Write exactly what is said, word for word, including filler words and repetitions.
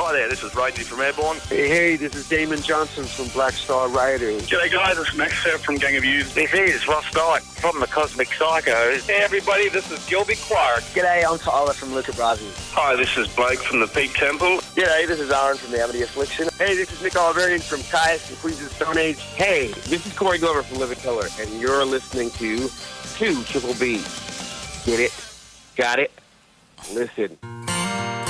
Hi there, this is Ragey from Airborne. Hey, hey, this is Damon Johnson from Black Star Riders. G'day guys, it's Max here from Gang of Youths. This is Ross Knight from the Cosmic Psychos. Hey everybody, this is Gilby Clark. G'day, I'm Tyler from Luca Brasi. Hi, this is Blake from the Peak Temple. G'day, this is Aaron from the Amity Affliction. Hey, this is Nick Oliverian from Caius and Queens of the Stone Age. Hey, this is Corey Glover from Living Color, and you're listening to two Triple B. Get it? Got it? Listen.